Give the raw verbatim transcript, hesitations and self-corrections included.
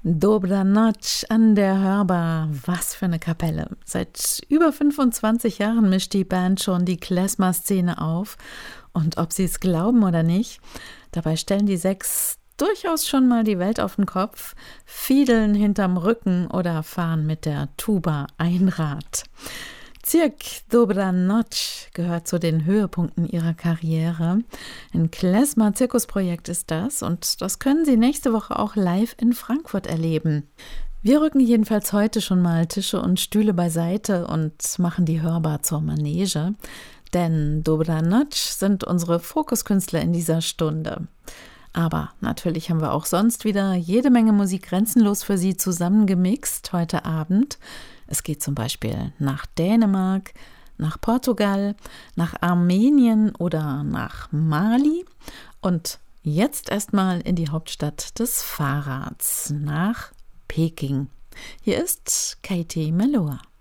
Dobra Noc an der Hörbar. Was für eine Kapelle. Seit über fünfundzwanzig Jahren mischt die Band schon die Klezmer-Szene auf. Und ob sie es glauben oder nicht, dabei stellen die sechs durchaus schon mal die Welt auf den Kopf, fiedeln hinterm Rücken oder fahren mit der Tuba Einrad. Cirk Dobra Noc gehört zu den Höhepunkten ihrer Karriere. Ein Klezmer-Zirkusprojekt ist das und das können Sie nächste Woche auch live in Frankfurt erleben. Wir rücken jedenfalls heute schon mal Tische und Stühle beiseite und machen die Hörbar zur Manege, denn Dobra Noc sind unsere Fokuskünstler in dieser Stunde. Aber natürlich haben wir auch sonst wieder jede Menge Musik grenzenlos für Sie zusammengemixt heute Abend. Es geht zum Beispiel nach Dänemark, nach Portugal, nach Armenien oder nach Mali und jetzt erstmal in die Hauptstadt des Fahrrads, nach Peking. Hier ist Katie Melua.